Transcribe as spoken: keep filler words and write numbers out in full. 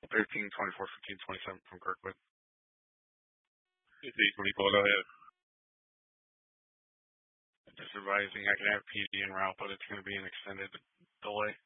thirteen, twenty-four, fifteen, twenty-seven from Kirkwood. Is he twenty-four? Go ahead. Just advising I can have P D en route, but it's going to be an extended delay.